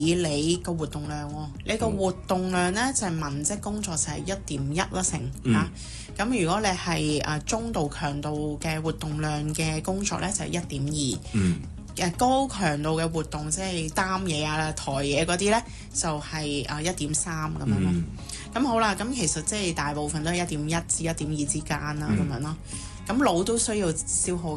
以你個活動量喎，你個活動量咧就係文職工作就係1.1啦成嚇。咁如果你係中度強度嘅活動量嘅工作咧就係1.2。高強度嘅活動即係擔嘢啊、抬嘢嗰啲咧就係1.3咁樣咯。咁好啦，咁其實即係大部分都係1.1至1.2之間啦咁樣咯。咁腦都需要消耗